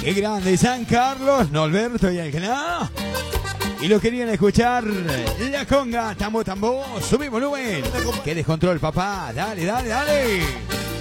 Qué grande, San Carlos, Norberto y el clan. Y lo querían escuchar. La conga, tambo, tambo. Sube volumen. Qué descontrol, papá. Dale, dale, dale.